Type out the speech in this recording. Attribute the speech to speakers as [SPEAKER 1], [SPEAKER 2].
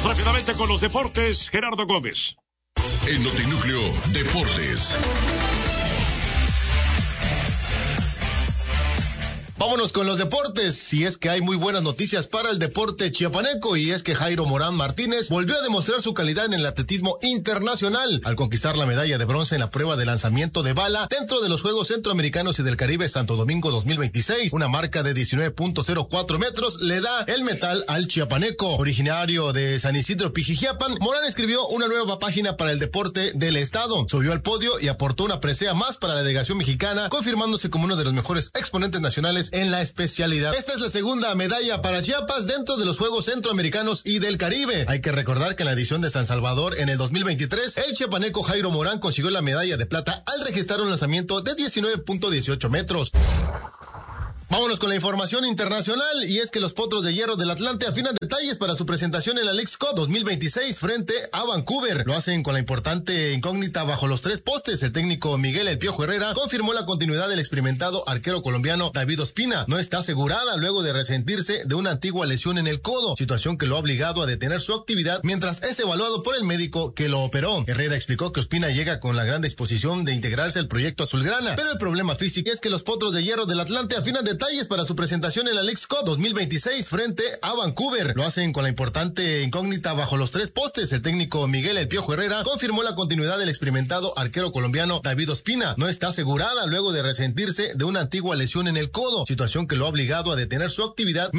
[SPEAKER 1] Rápidamente con los deportes, Gerardo Gómez.
[SPEAKER 2] En Notinúcleo Deportes.
[SPEAKER 3] Vámonos con los deportes, si es que hay muy buenas noticias para el deporte chiapaneco, y es que Jairo Morán Martínez volvió a demostrar su calidad en el atletismo internacional al conquistar la medalla de bronce en la prueba de lanzamiento de bala dentro de los Juegos Centroamericanos y del Caribe Santo Domingo 2026. Una marca de 19.04 metros le da el metal al chiapaneco. Originario de San Isidro Pijijiapan, Morán escribió una nueva página para el deporte del estado, subió al podio y aportó una presea más para la delegación mexicana, confirmándose como uno de los mejores exponentes nacionales en la especialidad. Esta es la segunda medalla para Chiapas dentro de los Juegos Centroamericanos y del Caribe. Hay que recordar que en la edición de San Salvador en el 2023, el chiapaneco Jairo Morán consiguió la medalla de plata al registrar un lanzamiento de 19.18 metros. Vámonos con la información internacional, y es que los Potros de Hierro del Atlante afinan detalles para su presentación en la Leagues Cup 2026 frente a Vancouver. Lo hacen con la importante incógnita bajo los tres postes. El técnico Miguel El Piojo Herrera confirmó la continuidad del experimentado arquero colombiano David Ospina. No está asegurada luego de resentirse de una antigua lesión en el codo, situación que lo ha obligado a detener su actividad mientras es evaluado por el médico que lo operó. Herrera explicó que Ospina llega con la gran disposición de integrarse al proyecto azulgrana, pero el problema físico es que los Potros de Hierro del Atlante afinan detalles para su presentación en la Leagues Cup 2026 frente a Vancouver. Lo hacen con la importante incógnita bajo los tres postes. El técnico Miguel El Piojo Herrera confirmó la continuidad del experimentado arquero colombiano David Ospina. No está asegurada luego de resentirse de una antigua lesión en el codo, situación que lo ha obligado a detener su actividad